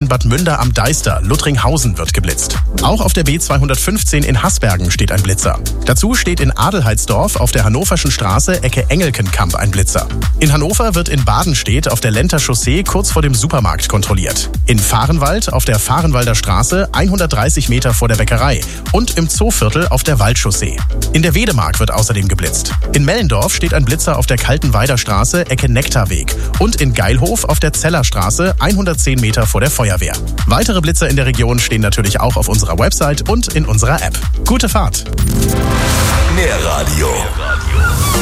Bad Münder am Deister, Luttringhausen wird geblitzt. Auch auf der B215 in Haßbergen steht ein Blitzer. Dazu steht in Adelheidsdorf auf der Hannoverschen Straße Ecke Engelkenkamp ein Blitzer. In Hannover wird in Badenstedt auf der Lenter Chaussee kurz vor dem Supermarkt kontrolliert. In Vahrenwald auf der Vahrenwalder Straße 130 Meter vor der Bäckerei und im Zooviertel auf der Waldchaussee. In der Wedemark wird außerdem geblitzt. In Mellendorf steht ein Blitzer auf der Kaltenweider Straße Ecke Nektarweg und in Geilhof auf der Zellerstraße 110 Meter vor der Feuerwehr. Weitere Blitzer in der Region stehen natürlich auch auf unserer Website und in unserer App. Gute Fahrt! Mehr Radio